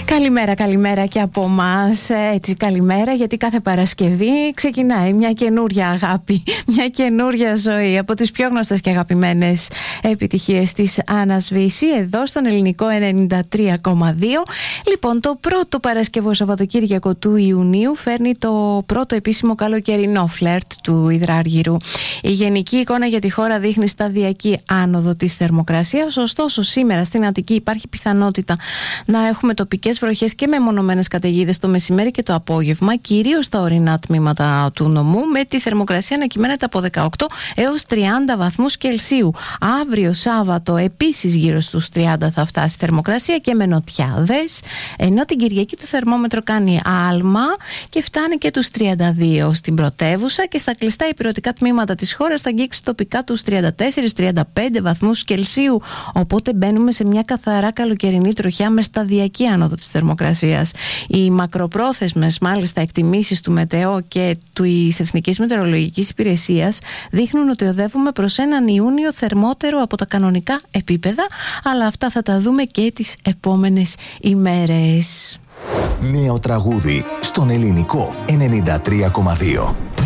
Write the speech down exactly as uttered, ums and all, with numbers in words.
Καλημέρα, καλημέρα και από εμάς. Έτσι, καλημέρα, γιατί κάθε Παρασκευή ξεκινάει μια καινούρια αγάπη, μια καινούρια ζωή από τις πιο γνωστές και αγαπημένες επιτυχίες της Άννας Βύση, εδώ στον Ελληνικό ενενήντα τρία κόμμα δύο. Λοιπόν, το πρώτο Παρασκευό Σαββατοκύριακο του Ιουνίου φέρνει το πρώτο επίσημο καλοκαιρινό φλερτ του υδράργυρου. Η γενική εικόνα για τη χώρα δείχνει σταδιακή άνοδο της θερμοκρασίας, ωστόσο σήμερα στην Αττική υπάρχει πιθανότητα να έχουμε τοπικές βροχές και μεμονωμένες καταιγίδες το μεσημέρι και το απόγευμα, κυρίως στα ορεινά τμήματα του νομού, με τη θερμοκρασία να κυμαίνεται από δεκαοκτώ έως τριάντα βαθμούς Κελσίου. Αύριο Σάββατο επίσης γύρω στους τριάντα θα φτάσει η θερμοκρασία και με νοτιάδες, ενώ την Κυριακή το θερμόμετρο κάνει άλμα και φτάνει και τους τριάντα δύο στην πρωτεύουσα, και στα κλειστά υπηρετικά τμήματα της χώρας θα αγγίξει τοπικά τους τριάντα τέσσερα με τριάντα πέντε βαθμούς Κελσίου. Οπότε μπαίνουμε σε μια καθαρά καλοκαιρινή τροχιά με σταδιακή άνοδο της θερμοκρασίας. Οι μακροπρόθεσμες μάλιστα εκτιμήσεις του ΜΕΤΕΟ και της Εθνικής Μετεωρολογικής Υπηρεσίας δείχνουν ότι οδεύουμε προς έναν Ιούνιο θερμότερο από τα κανονικά επίπεδα, αλλά αυτά θα τα δούμε και τις επόμενες ημέρες. Νέο τραγούδι στον Ελληνικό ενενήντα τρία κόμμα δύο.